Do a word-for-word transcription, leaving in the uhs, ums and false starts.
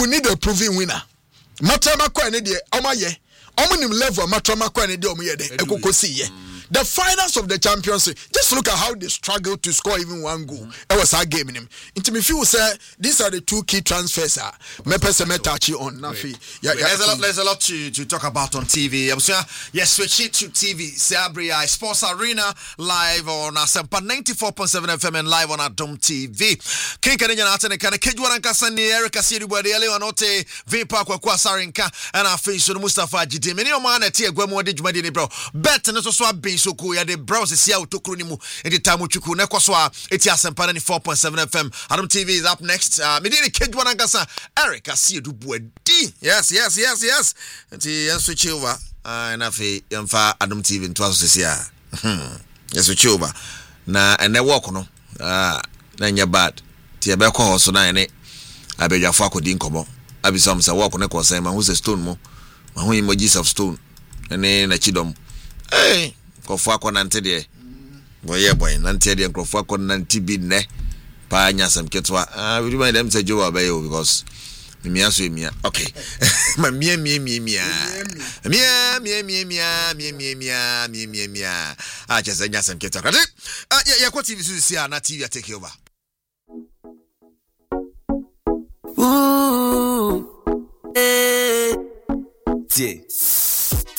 we need a proven winner. Matrama kwa ne de omaye. Omunim level matrama kwa ne de omuye de ekokosi ye. The finals of the Champions League, just look at how they struggled to score even one goal. It was our game in him. Into me feel say these are the two key transfers. Ah, me pese me touch on Nafi. Yeah, there's a lot. There's a lot to, to talk about on T V. I'm saying yes, switch it to T V. Sabria Sports Arena live on Asempa ninety-four point seven F M and live on Adom T V. King Kenya Nathan Kana Kejwana Kasani Erica Siri Bwadele Anote Vipa kwa kwa Sarinka and our face on Mustafa Jide. Many of man at here Gwemo de Jumadi bro. Bet and also being so cool. Ya the browse sia utokuru ni mu enti tamu chuku na kwaso a eti Asempa ninety-four point seven F M. Adom T V is up next. Uh, me dey Kejwa Nankasa Eric Asiedu Bwadi. Yes, yes, yes, yes. Enti yan switch over. Ah na fe yamfa Adom T V into asosia. Hmm. Yes switch over. Na ene work no. Ah na nya bad. Ti e be ko so na ene abedwafo akodi nkomo. Abisam say work no ko say ma hu say stone mo. Ma hu emojis of stone. Ene na chidom. Hey Kofu akọ nante de boye boy nante de kofu akọ nante bi ne pa anya sam ketwa ah we remind them say Joe obey because me aso emia okay ma mia mia mia mia mia mia mia mia mia mia mia mia mia ah just anya sam ketwa ah yeah yeah T V so see na T V take over.